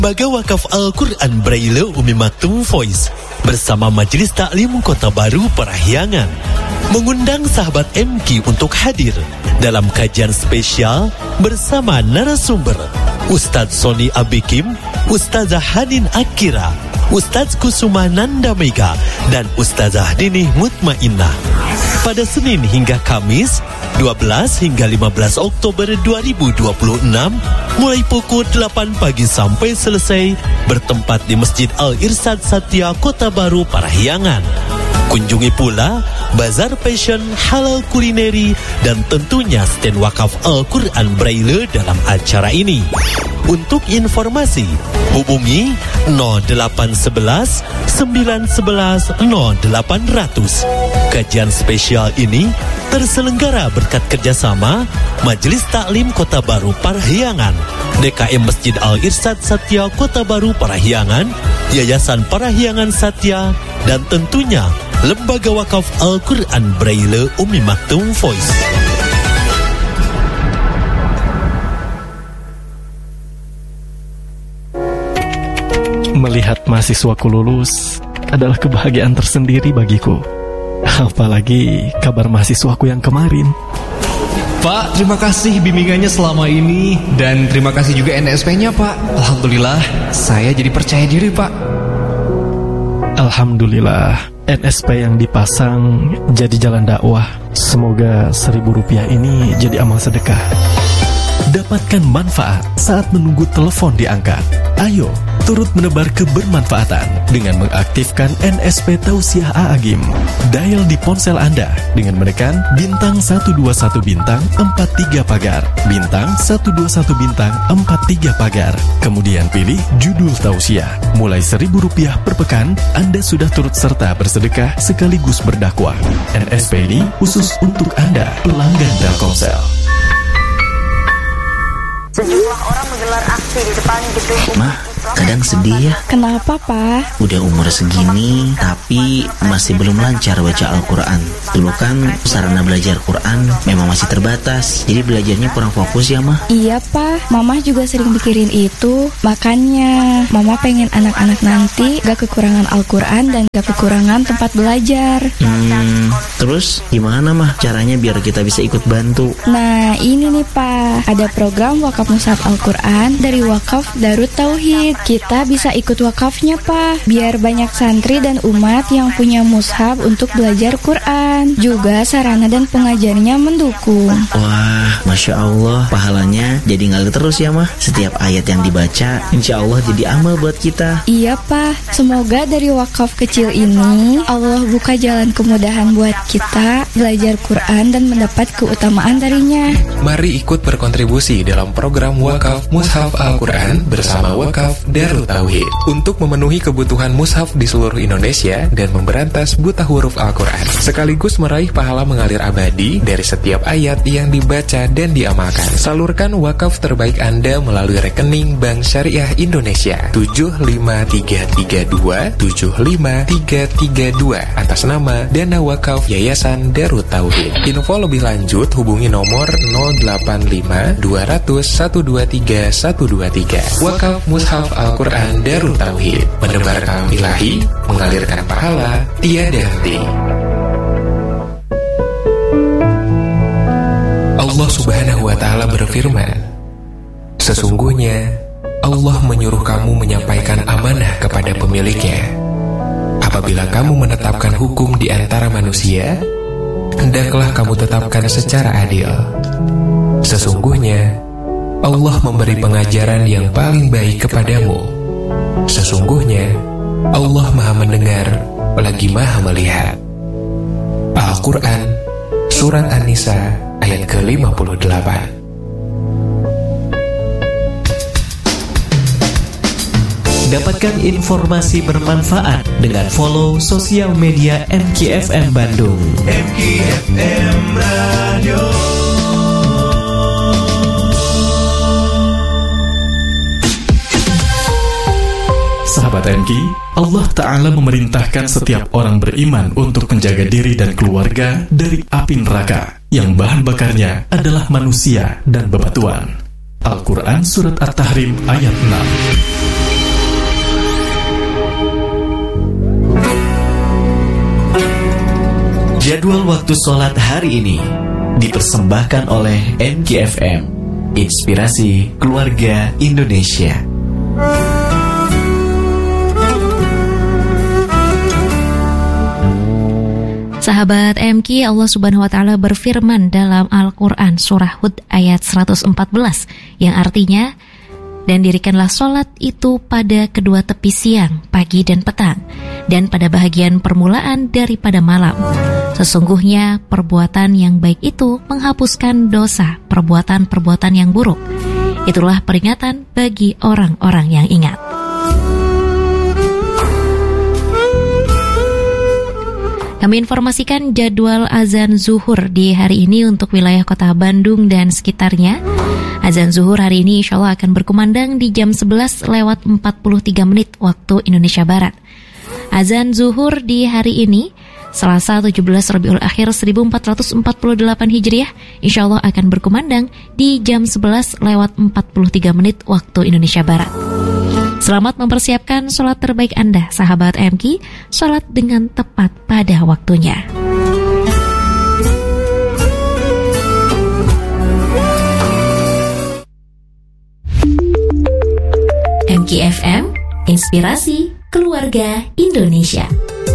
Lembaga Wakaf Al-Quran Braille Umi Maktum Voice bersama Majelis Taklim Kota Baru Parahyangan mengundang sahabat MQ untuk hadir dalam kajian spesial bersama narasumber Ustadz Sony Abikim, Ustazah Hanin Akira, Ustadz Kusuma Nanda Mega, dan Ustazah Dinih Mutmainnah pada Senin hingga Kamis 12 hingga 15 Oktober 2026 mulai pukul 8 pagi sampai selesai, bertempat di Masjid Al-Irsyad Satya Kota Baru Parahyangan. Kunjungi pula bazar fashion, halal kulineri, dan tentunya stand wakaf Al-Quran Braille dalam acara ini. Untuk informasi, hubungi 0811 911 0800. Kajian spesial ini terselenggara berkat kerjasama Majelis Taklim Kota Baru Parahyangan, DKM Masjid Al-Irsyad Satya Kota Baru Parahyangan, Yayasan Parahyangan Satya, dan tentunya Lembaga Wakaf Al-Quran Braille Umi Maktum Voice. Melihat mahasiswaku lulus adalah kebahagiaan tersendiri bagiku. Apalagi kabar mahasiswaku yang kemarin. Pak, terima kasih bimbingannya selama ini. Dan terima kasih juga NSP-nya, Pak. Alhamdulillah, saya jadi percaya diri, Pak. Alhamdulillah, NSP yang dipasang jadi jalan dakwah. Semoga Rp1.000 ini jadi amal sedekah. Dapatkan manfaat saat menunggu telepon diangkat. Ayo, turut menebar kebermanfaatan dengan mengaktifkan NSP Tausiah A'agim. Dial di ponsel Anda dengan menekan bintang 121 bintang 43 pagar, bintang 121 bintang 43 pagar. Kemudian pilih judul Tausiah. Mulai Rp1.000 per pekan, Anda sudah turut serta bersedekah sekaligus berdakwah. NSP ini khusus untuk Anda, pelanggan Telkomsel. Sejumlah orang menggelar aksi di depan gedung. Mah, kadang sedih ya. Kenapa, Pak? Udah umur segini, tapi masih belum lancar baca Al-Quran. Dulu kan sarana belajar Quran memang masih terbatas, jadi belajarnya kurang fokus ya, Mah. Iya, Pak. Mama juga sering mikirin itu. Makanya, Mama pengen anak-anak nanti gak kekurangan Al-Quran dan gak kekurangan tempat belajar. Terus gimana, Mah, caranya biar kita bisa ikut bantu? Nah, ini nih, Pak. Ada program wakaf mushaf Al-Quran dari Wakaf Darut Tauhid. Kita bisa ikut wakafnya, Pak, biar banyak santri dan umat yang punya mushaf untuk belajar Quran. Juga sarana dan pengajarnya mendukung. Wah, Masya Allah, pahalanya jadi ngalir terus ya, Mah. Setiap ayat yang dibaca, insya Allah jadi amal buat kita. Iya, Pak. Semoga dari wakaf kecil ini Allah buka jalan kemudahan buat kita belajar Quran dan mendapat keutamaan darinya. Mari ikut berkontribusi dalam program Wakaf Mushaf Al-Quran bersama Wakaf Darut Tauhid untuk memenuhi kebutuhan mushaf di seluruh Indonesia dan memberantas buta huruf Al-Quran, sekaligus meraih pahala mengalir abadi dari setiap ayat yang dibaca dan diamalkan. Salurkan wakaf terbaik Anda melalui rekening Bank Syariah Indonesia 75332 atas nama Dana Wakaf Yayasan Darut Tauhid. Info lebih lanjut hubungi nomor 085 200 123 123. Wakaf Mushaf Al-Quran Darut Tauhid, menebar kalam ilahi, mengalirkan pahala tiada henti. Allah Subhanahu wa Ta'ala berfirman, sesungguhnya Allah menyuruh kamu menyampaikan amanah kepada pemiliknya. Apabila kamu menetapkan hukum di antara manusia, hendaklah kamu tetapkan secara adil. Sesungguhnya Allah memberi pengajaran yang paling baik kepadamu. Sesungguhnya Allah Maha Mendengar lagi Maha Melihat. Al-Quran Surat An-Nisa ayat ke-58. Dapatkan informasi bermanfaat dengan follow sosial media MKFM Bandung. MKFM Radio. Sahabat MK, Allah Ta'ala memerintahkan setiap orang beriman untuk menjaga diri dan keluarga dari api neraka yang bahan bakarnya adalah manusia dan bebatuan. Al-Quran Surat At-Tahrim ayat 6. Jadwal waktu sholat hari ini dipersembahkan oleh MKFM, Inspirasi Keluarga Indonesia. Sahabat MK, Allah Subhanahu wa taala berfirman dalam Al-Qur'an surah Hud ayat 114 yang artinya, dan dirikanlah sholat itu pada kedua tepi siang, pagi dan petang, dan pada bahagian permulaan daripada malam. Sesungguhnya perbuatan yang baik itu menghapuskan dosa perbuatan-perbuatan yang buruk. Itulah peringatan bagi orang-orang yang ingat. Kami informasikan jadwal azan zuhur di hari ini untuk wilayah kota Bandung dan sekitarnya. Azan zuhur hari ini insya Allah akan berkumandang di jam 11 lewat 43 menit waktu Indonesia Barat. Azan zuhur di hari ini, Selasa 17 Rabiul Akhir 1448 Hijriah, insya Allah akan berkumandang di jam 11 lewat 43 menit waktu Indonesia Barat. Selamat mempersiapkan sholat terbaik Anda, sahabat MK, sholat dengan tepat pada waktunya. MKFM, Inspirasi Keluarga Indonesia.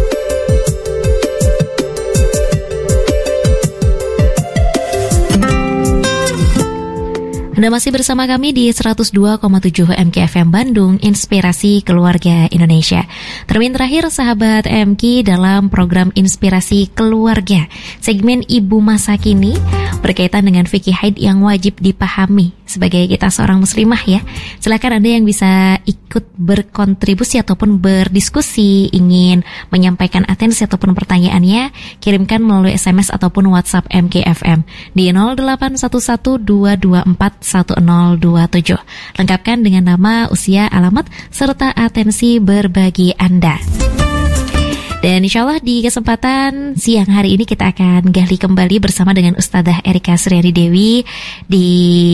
Anda masih bersama kami di 102,7 MKFM Bandung, Inspirasi Keluarga Indonesia. Termin terakhir sahabat MK dalam program Inspirasi Keluarga, segmen Ibu Masa Kini berkaitan dengan fikih haid yang wajib dipahami sebagai kita seorang muslimah ya. Silakan Anda yang bisa ikut berkontribusi ataupun berdiskusi, ingin menyampaikan atensi ataupun pertanyaannya, kirimkan melalui SMS ataupun WhatsApp MKFM di 081122411027. Lengkapkan dengan nama, usia, alamat, serta atensi berbagi Anda. Dan insya Allah di kesempatan siang hari ini kita akan gali kembali bersama dengan Ustadzah Erika Suryani Dewi di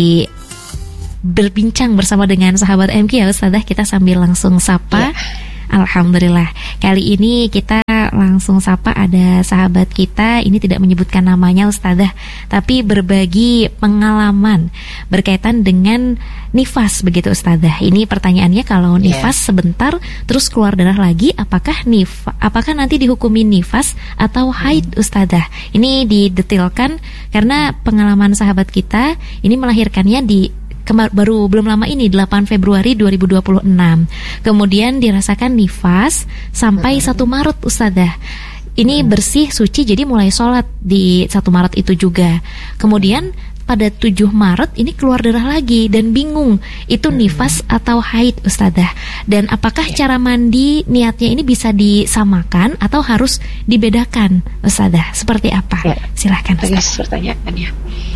berbincang bersama dengan sahabat MK ya Ustadzah. Kita sambil langsung sapa. Alhamdulillah, kali ini kita langsung sapa ada sahabat kita, ini tidak menyebutkan namanya Ustadzah, tapi berbagi pengalaman berkaitan dengan nifas begitu Ustadzah. Ini pertanyaannya, kalau nifas sebentar terus keluar darah lagi, apakah nanti dihukumi nifas atau haid Ustadzah? Ini didetilkan karena pengalaman sahabat kita ini melahirkannya baru belum lama ini 8 Februari 2026. Kemudian dirasakan nifas sampai 1 Maret Ustadzah. Ini bersih, suci, jadi mulai sholat di 1 Maret itu juga. Kemudian pada 7 Maret ini keluar darah lagi dan bingung itu nifas atau haid Ustadzah. Dan apakah cara mandi niatnya ini bisa disamakan atau harus dibedakan Ustadzah? Seperti apa? Silahkan Ustadzah. Pertanyaannya.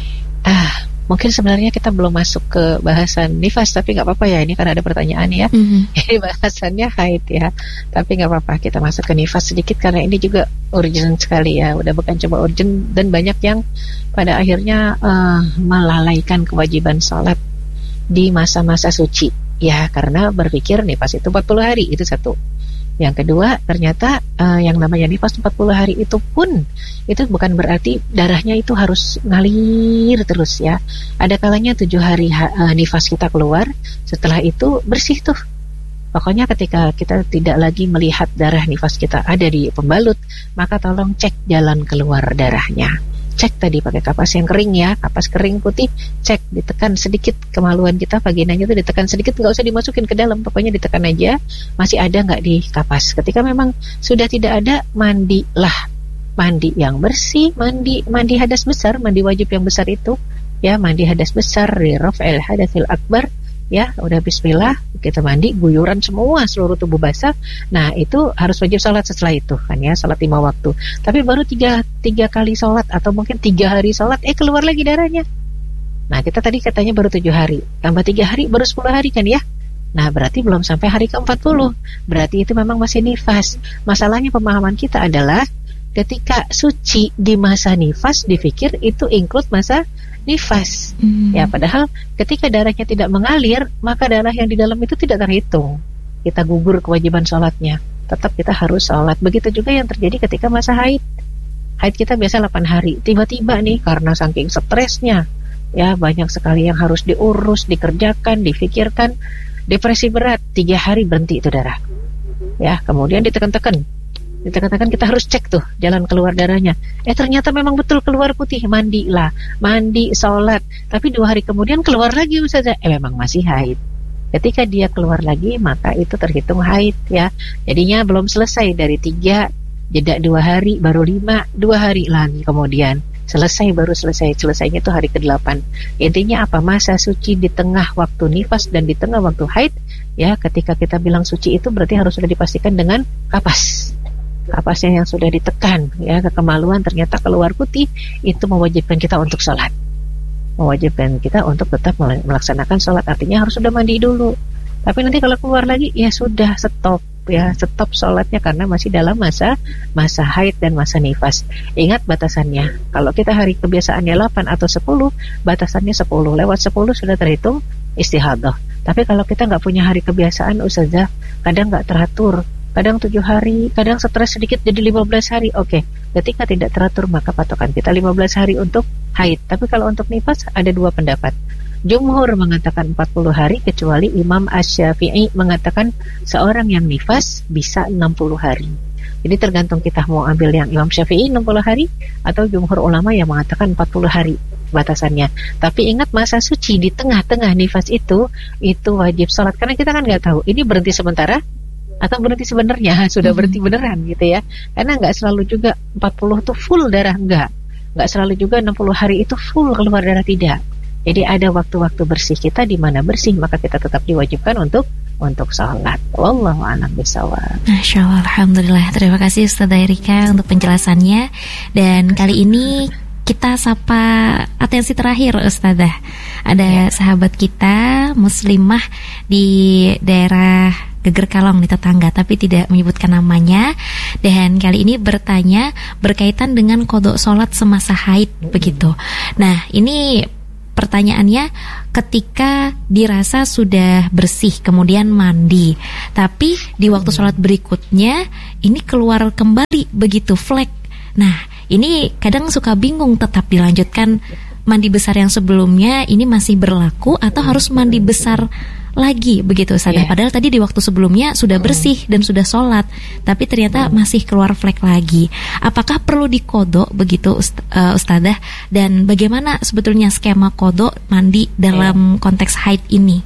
Mungkin sebenarnya kita belum masuk ke bahasan nifas, tapi nggak apa-apa ya, ini kan ada pertanyaan ya. Ini bahasannya haid ya, tapi nggak apa-apa kita masuk ke nifas sedikit karena ini juga urgent sekali ya, udah bukan cuma urgent, dan banyak yang pada akhirnya melalaikan kewajiban sholat di masa-masa suci ya, karena berpikir nifas itu 40 hari, itu satu. Yang kedua, ternyata yang namanya nifas 40 hari itu pun itu bukan berarti darahnya itu harus ngalir terus ya. Ada kalanya 7 hari nifas kita keluar, setelah itu bersih tuh. Pokoknya ketika kita tidak lagi melihat darah nifas kita ada di pembalut, maka tolong cek jalan keluar darahnya. Cek tadi pakai kapas yang kering ya, kapas kering putih, cek, ditekan sedikit, kemaluan kita vaginanya itu ditekan sedikit, nggak usah dimasukin ke dalam, pokoknya ditekan aja, masih ada nggak di kapas. Ketika memang sudah tidak ada, mandilah, mandi yang bersih, mandi hadas besar, mandi wajib yang besar itu, ya mandi hadas besar, raf'il hadatsil akbar, ya udah bismillah, kita mandi, guyuran semua seluruh tubuh basah. Nah itu harus wajib sholat setelah itu kan ya, sholat 5 waktu. Tapi baru 3 kali sholat atau mungkin 3 hari sholat, keluar lagi darahnya. Nah kita tadi katanya baru 7 hari, tambah 3 hari baru 10 hari kan ya. Nah berarti belum sampai hari ke-40, berarti itu memang masih nifas. Masalahnya pemahaman kita adalah ketika suci di masa nifas, dipikir itu include masa nifas. Ya, padahal ketika darahnya tidak mengalir, maka darah yang di dalam itu tidak terhitung. Kita gugur kewajiban sholatnya. Tetap kita harus sholat. Begitu juga yang terjadi ketika masa haid. haid kita biasa 8 hari. Tiba-tiba nih karena saking stresnya, ya banyak sekali yang harus diurus, dikerjakan, difikirkan, depresi berat, 3 hari berhenti itu darah. Ya, kemudian ditekan-tekan kita harus cek tuh jalan keluar darahnya. Ternyata memang betul keluar putih, mandi, sholat. Tapi 2 hari kemudian keluar lagi Ustazah, memang masih haid. Ketika dia keluar lagi maka itu terhitung haid ya. Jadinya belum selesai dari 3, jeda 2 hari, baru 5, 2 hari lagi kemudian selesainya itu hari ke-8. Intinya apa? Masa suci di tengah waktu nifas dan di tengah waktu haid ya. Ketika kita bilang suci itu berarti harus sudah dipastikan dengan kapasnya yang sudah ditekan ya. Kekemaluan ternyata keluar putih, itu mewajibkan kita untuk sholat, mewajibkan kita untuk tetap melaksanakan sholat. Artinya harus sudah mandi dulu. Tapi nanti kalau keluar lagi ya sudah stop sholatnya karena masih dalam masa haid dan masa nifas. Ingat batasannya. Kalau kita hari kebiasaannya 8 atau 10, batasannya 10. Lewat 10 sudah terhitung istihadah. Tapi kalau kita nggak punya hari kebiasaan Ustazah, kadang nggak teratur, kadang 7 hari, kadang stres sedikit jadi 15 hari. Oke, ketika tidak teratur maka patokan kita 15 hari untuk haid. Tapi kalau untuk nifas ada 2 pendapat. Jumhur mengatakan 40 hari, kecuali Imam Asy-Syafi'i mengatakan seorang yang nifas bisa 60 hari. Jadi tergantung kita mau ambil yang Imam Syafi'i 60 hari atau jumhur ulama yang mengatakan 40 hari batasannya. Tapi ingat masa suci di tengah-tengah nifas itu wajib sholat. Karena kita kan nggak tahu ini berhenti sementara atau berhenti sebenarnya, sudah berhenti beneran gitu ya. Karena nggak selalu juga 40 itu full darah, nggak selalu juga 60 hari itu full keluar darah, tidak. Jadi ada waktu-waktu bersih kita, di mana bersih maka kita tetap diwajibkan untuk sholat. Wallahu a'lam bishawab. Masya Allah, alhamdulillah. Terima kasih Ustazah Erika untuk penjelasannya. Dan kali ini kita sapa atensi terakhir Ustazah. Ada sahabat kita muslimah di daerah Geger Kalong di tetangga, tapi tidak menyebutkan namanya. Dan kali ini bertanya berkaitan dengan qadha sholat semasa haid begitu. Nah, ini pertanyaannya, ketika dirasa sudah bersih kemudian mandi, tapi di waktu sholat berikutnya ini keluar kembali begitu flek. Nah, ini kadang suka bingung, tetap dilanjutkan mandi besar yang sebelumnya ini masih berlaku atau harus mandi besar lagi begitu Ustazah. Padahal tadi di waktu sebelumnya sudah bersih dan sudah sholat, tapi ternyata masih keluar flek lagi. Apakah perlu diqadha begitu Ustazah? Dan bagaimana sebetulnya skema qadha mandi dalam konteks haid ini?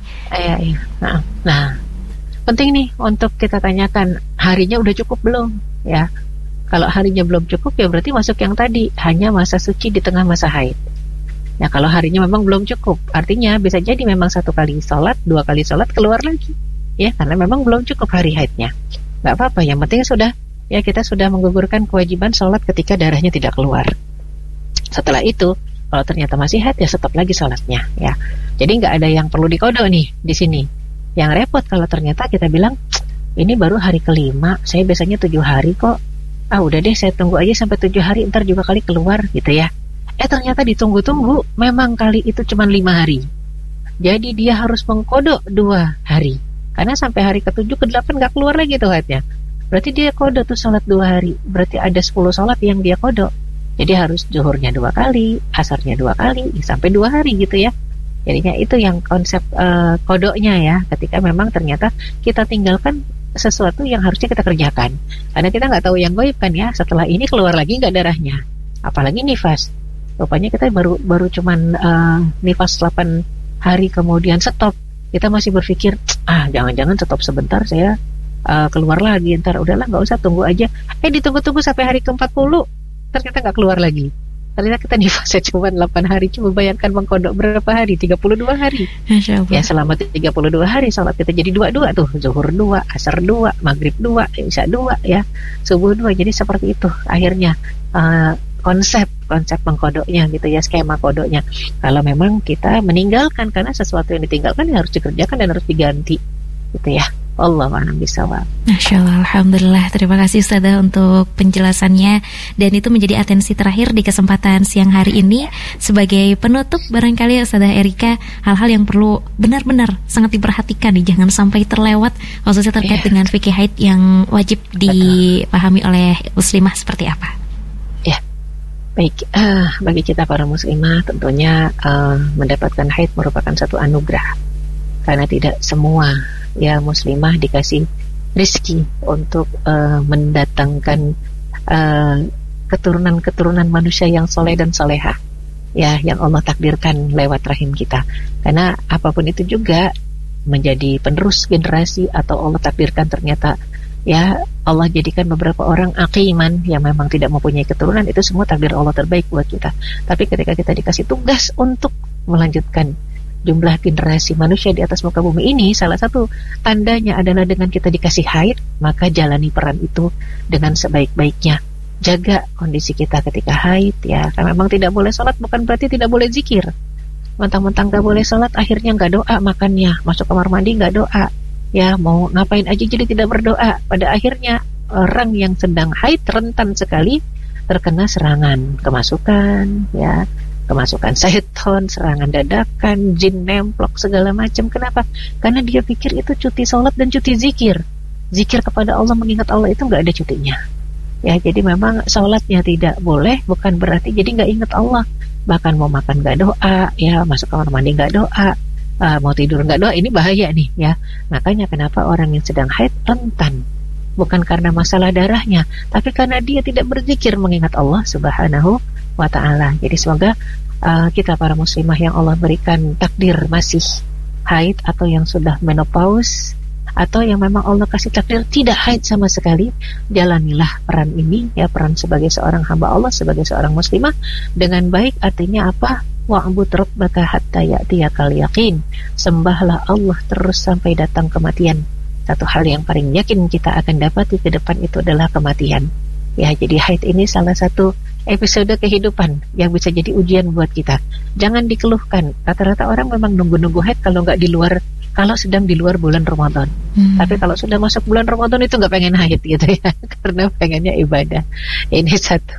Nah, penting nih untuk kita tanyakan, harinya udah cukup belum ya? Kalau harinya belum cukup ya berarti masuk yang tadi, hanya masa suci di tengah masa haid. Ya, kalau harinya memang belum cukup, artinya bisa jadi memang 1 kali sholat, 2 kali sholat keluar lagi, ya karena memang belum cukup hari haidnya. Gak apa-apa, yang penting kita sudah menggugurkan kewajiban sholat ketika darahnya tidak keluar. Setelah itu, kalau ternyata masih haid ya stop lagi sholatnya, ya. Jadi nggak ada yang perlu diqadha nih di sini. Yang repot kalau ternyata kita bilang ini baru hari ke-5, saya biasanya 7 hari kok. Udah deh saya tunggu aja sampai 7 hari, ntar juga kali keluar gitu ya. Ternyata ditunggu-tunggu memang kali itu cuma 5 hari. Jadi dia harus mengqadha 2 hari. Karena sampai hari ke-7 ke-8 gak keluar lagi tuh haidnya. Berarti dia qadha tuh sholat 2 hari. Berarti ada 10 sholat yang dia qadha. Jadi harus zuhurnya 2 kali, asarnya 2 kali, sampai 2 hari gitu ya. Jadinya itu yang konsep qadha-nya ya. Ketika memang ternyata kita tinggalkan sesuatu yang harusnya kita kerjakan. Karena kita gak tahu yang gaib kan ya. Setelah ini keluar lagi gak darahnya. Apalagi nifas. Rupanya kita baru cuman nifas 8 hari kemudian stop. Kita masih berpikir, jangan-jangan stop sebentar saya keluar lagi, ntar udahlah nggak usah, tunggu aja. Ditunggu-tunggu sampai hari ke-40 ternyata nggak keluar lagi. Ternyata kita nifasnya cuma 8 hari. Coba bayangkan mengqadha berapa hari? 32 hari. Ya, selama 32 hari sholat kita jadi 2 tuh. Zuhur 2, asar 2, maghrib 2, isya 2 ya, subuh 2. Jadi seperti itu akhirnya konsep mengqadhanya gitu ya, skema qadhanya. Kalau memang kita meninggalkan, karena sesuatu yang ditinggalkan ya harus dikerjakan dan harus diganti gitu ya. Allahu a'lam bishawab. Masya Allah, alhamdulillah. Terima kasih Ustazah untuk penjelasannya. Dan itu menjadi atensi terakhir di kesempatan siang hari ini. Sebagai penutup, barangkali Ustazah Erika, hal-hal yang perlu benar-benar sangat diperhatikan nih, jangan sampai terlewat, khususnya terkait dengan fikih haid yang wajib dipahami oleh muslimah seperti apa? Baik, bagi kita para muslimah tentunya mendapatkan haid merupakan satu anugerah, karena tidak semua ya muslimah dikasih rezeki untuk mendatangkan keturunan manusia yang soleh dan solehah, ya, yang Allah takdirkan lewat rahim kita. Karena apapun itu juga menjadi penerus generasi atau Allah takdirkan ternyata ya Allah jadikan beberapa orang aqiman yang memang tidak mempunyai keturunan, itu semua takdir Allah terbaik buat kita. Tapi ketika kita dikasih tugas untuk melanjutkan jumlah generasi manusia di atas muka bumi ini, salah satu tandanya adalah dengan kita dikasih haid, maka jalani peran itu dengan sebaik-baiknya. Jaga kondisi kita ketika haid, ya. Karena memang tidak boleh sholat bukan berarti tidak boleh zikir. Mentang-mentang gak boleh sholat, akhirnya gak doa makannya, masuk kamar mandi gak doa, ya, mau ngapain aja jadi tidak berdoa. Pada akhirnya orang yang sedang haid rentan sekali terkena serangan kemasukan, ya, kemasukan setan, serangan dadakan, jin nemplok segala macam. Kenapa? Karena dia pikir itu cuti sholat dan cuti zikir. Zikir kepada Allah, mengingat Allah itu nggak ada cutinya. Ya, jadi memang sholatnya tidak boleh, bukan berarti jadi nggak ingat Allah. Bahkan mau makan nggak doa, ya, masuk kamar mandi nggak doa, mau tidur nggak doa, ini bahaya nih, ya. Makanya kenapa orang yang sedang haid rentan, bukan karena masalah darahnya, tapi karena dia tidak berzikir mengingat Allah Subhanahu wa ta'ala. Jadi semoga kita para muslimah yang Allah berikan takdir masih haid atau yang sudah menopause atau yang memang Allah kasih takdir tidak haid sama sekali, jalanilah peran ini, ya, peran sebagai seorang hamba Allah, sebagai seorang muslimah dengan baik. Artinya apa? Wa'bud rabbaka hatta ya'tiyakal yaqin. Sembahlah Allah terus sampai datang kematian. Satu hal yang paling yakin kita akan dapati ke depan itu adalah kematian. Ya, jadi haid ini salah satu episode kehidupan yang bisa jadi ujian buat kita. Jangan dikeluhkan. Rata-rata orang memang nunggu-nunggu haid kalau nggak di luar, kalau sedang di luar bulan Ramadan. Tapi kalau sudah masuk bulan Ramadan itu nggak pengen haid gitu ya, karena pengennya ibadah. Ini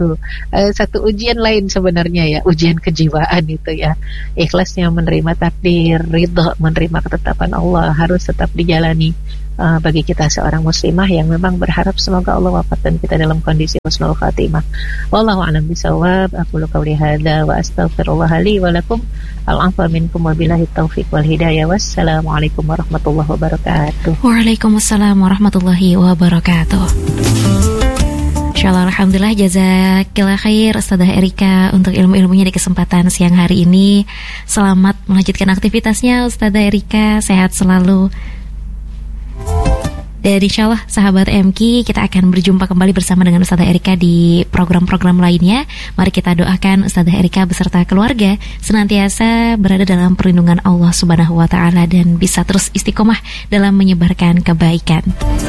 satu ujian lain sebenarnya, ya, ujian kejiwaan itu, ya. Ikhlasnya menerima takdir, ridho menerima ketetapan Allah harus tetap dijalani. Bagi kita seorang muslimah yang memang berharap semoga Allah wafatkan kita dalam kondisi husnul khatimah. Wallahu a'lam bishawab. Aqulu qouli hadza wa astaghfirullah li wa lakum. Al-'afwa minkum wa billahi taufiq wal hidayah. Wassalamualaikum warahmatullahi wabarakatuh. Waalaikumsalam warahmatullahi wabarakatuh. Insyaallah, alhamdulillah, jazakillah khair Ustadzah Erika untuk ilmu-ilmunya di kesempatan siang hari ini. Selamat melanjutkan aktivitasnya Ustadzah Erika, sehat selalu. Dan insyaallah sahabat MK, kita akan berjumpa kembali bersama dengan Ustadzah Erika di program-program lainnya. Mari kita doakan Ustadzah Erika beserta keluarga senantiasa berada dalam perlindungan Allah Subhanahu wa ta'ala dan bisa terus istiqomah dalam menyebarkan kebaikan.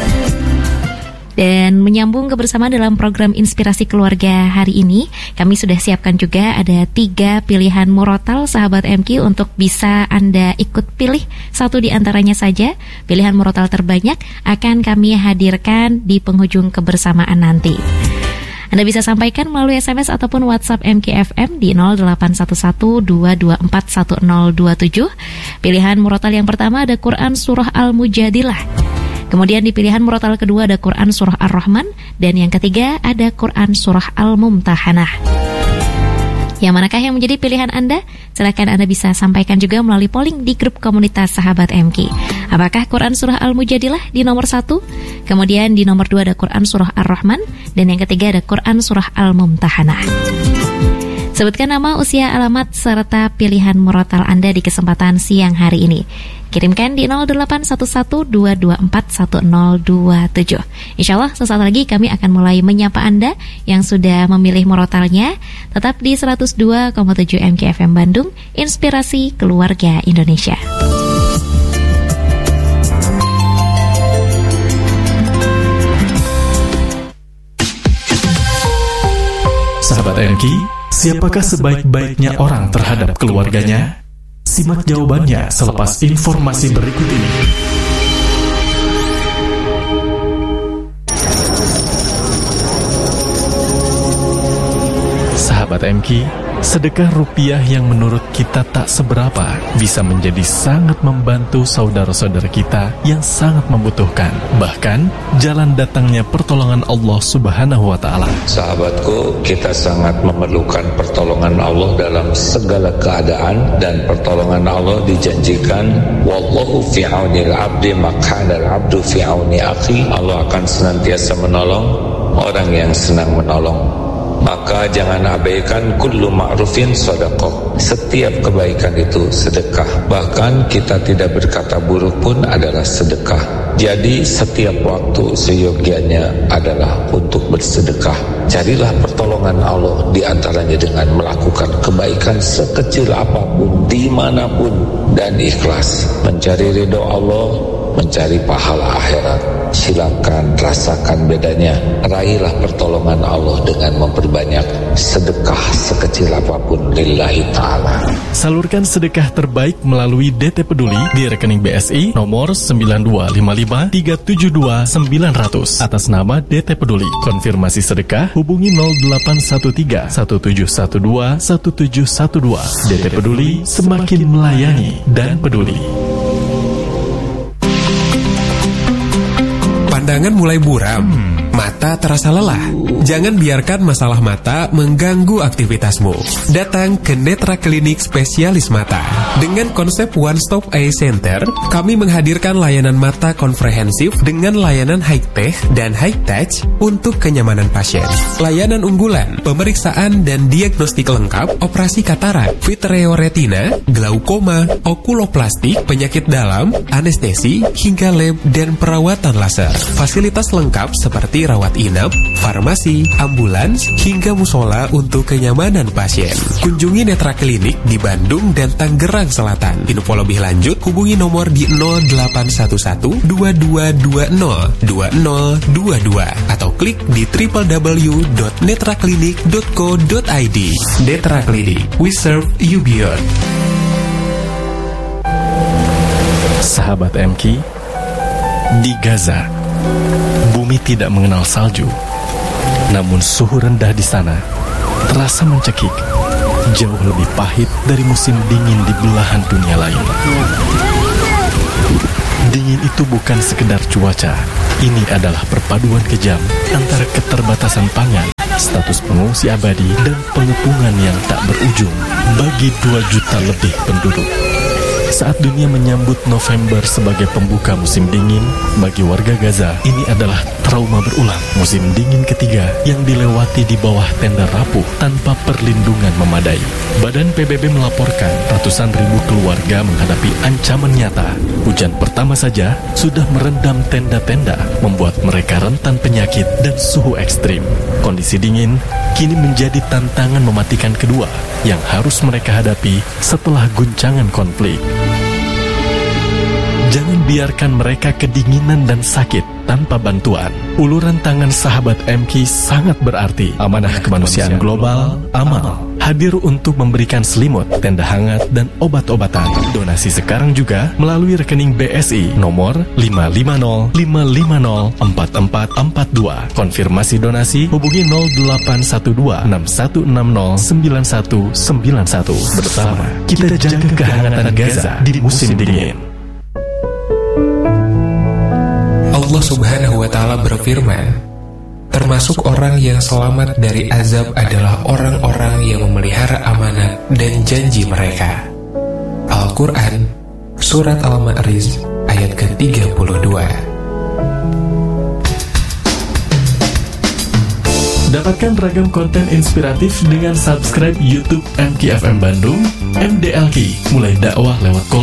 Dan menyambung kebersamaan dalam program Inspirasi Keluarga hari ini, kami sudah siapkan juga ada 3 pilihan murotal sahabat MQ untuk bisa Anda ikut pilih satu di antaranya saja. Pilihan murotal terbanyak akan kami hadirkan di penghujung kebersamaan nanti. Anda bisa sampaikan melalui SMS ataupun WhatsApp MKFM di 0811-224-1027. Pilihan murotal yang pertama ada Quran Surah Al-Mujadilah. Kemudian di pilihan murotal kedua ada Quran Surah Ar-Rahman. Dan yang ketiga ada Quran Surah Al-Mumtahanah. Yang manakah yang menjadi pilihan Anda? Silakan Anda bisa sampaikan juga melalui polling di grup komunitas sahabat MK. Apakah Quran Surah Al-Mujadilah di nomor 1? Kemudian di nomor 2 ada Quran Surah Ar-Rahman. Dan yang ketiga ada Quran Surah Al-Mumtahanah. Sebutkan nama, usia, alamat, serta pilihan murotal Anda di kesempatan siang hari ini. Kirimkan di 0811-224-1027. Insyaallah sesaat lagi kami akan mulai menyapa Anda yang sudah memilih murotalnya. Tetap di 102,7 MKFM Bandung, Inspirasi Keluarga Indonesia. Sahabat MK, siapakah sebaik-baiknya orang terhadap keluarganya? Simak jawabannya selepas informasi berikut ini. Sahabat MK, Sedekah rupiah yang menurut kita tak seberapa bisa menjadi sangat membantu saudara-saudara kita yang sangat membutuhkan. Bahkan, jalan datangnya pertolongan Allah Subhanahu wa Ta'ala. Sahabatku, kita sangat memerlukan pertolongan Allah dalam segala keadaan, dan pertolongan Allah dijanjikan, wallahu fi aunil abdi maq'adal abdu fi auni akhi. Allah akan senantiasa menolong orang yang senang menolong. Maka jangan abaikan kullu ma'rufin sedekah. Setiap kebaikan itu sedekah. Bahkan kita tidak berkata buruk pun adalah sedekah. Jadi setiap waktu seyogianya adalah untuk bersedekah. Carilah pertolongan Allah di antaranya dengan melakukan kebaikan sekecil apapun, dimanapun, dan ikhlas. Mencari ridho Allah, mencari pahala akhirat. Silakan rasakan bedanya. Raihlah pertolongan Allah dengan memperbanyak sedekah sekecil apapun lillahi ta'ala. Salurkan sedekah terbaik melalui DT Peduli di rekening BSI nomor 9255372900 atas nama DT Peduli. Konfirmasi sedekah hubungi 0813 1712 1712. DT Peduli, semakin melayani dan peduli. Pandangan mulai buram, mata terasa lelah. Jangan biarkan masalah mata mengganggu aktivitasmu. Datang ke Netra Klinik Spesialis Mata. Dengan konsep One Stop Eye Center, kami menghadirkan layanan mata komprehensif dengan layanan high-tech dan high-touch untuk kenyamanan pasien. Layanan unggulan, pemeriksaan dan diagnostik lengkap, operasi katarak, vitreoretina, glaukoma, okuloplastik, penyakit dalam, anestesi, hingga lab dan perawatan laser. Fasilitas lengkap seperti rawat inap, farmasi, ambulans, hingga musola untuk kenyamanan pasien. Kunjungi Netra Klinik di Bandung dan Tangerang Selatan. Info lebih lanjut hubungi nomor di 0811-2220-2022 atau klik di www.netraklinik.co.id. Netra Klinik, we serve you beyond. Sahabat MK, di Gaza, bumi tidak mengenal salju, namun suhu rendah di sana terasa mencekik, jauh lebih pahit dari musim dingin di belahan dunia lain. Dingin itu bukan sekedar cuaca, ini adalah perpaduan kejam antara keterbatasan pangan, status pengungsi abadi, dan pengepungan yang tak berujung bagi 2 juta lebih penduduk. Saat dunia menyambut November sebagai pembuka musim dingin, bagi warga Gaza, ini adalah trauma berulang. Musim dingin ketiga yang dilewati di bawah tenda rapuh tanpa perlindungan memadai. Badan PBB melaporkan ratusan ribu keluarga menghadapi ancaman nyata. Hujan pertama saja sudah merendam tenda-tenda, membuat mereka rentan penyakit dan suhu ekstrim. Kondisi dingin kini menjadi tantangan mematikan kedua yang harus mereka hadapi setelah guncangan konflik. Jangan biarkan mereka kedinginan dan sakit tanpa bantuan. Uluran tangan sahabat MK sangat berarti. Amanah Kemanusiaan Global, AMAL, hadir untuk memberikan selimut, tenda hangat, dan obat-obatan. Donasi sekarang juga melalui rekening BSI nomor 550-550-4442. Konfirmasi donasi hubungi 0812-6160-9191. Bersama kita jaga kehangatan Gaza di musim dingin. Allah Subhanahu wa Ta'ala berfirman, termasuk orang yang selamat dari azab adalah orang-orang yang memelihara amanat dan janji mereka. Al-Quran, Surat Al-Ma'arij, ayat ke-32. Dapatkan ragam konten inspiratif dengan subscribe YouTube MKFM Bandung, MDLK, mulai dakwah lewat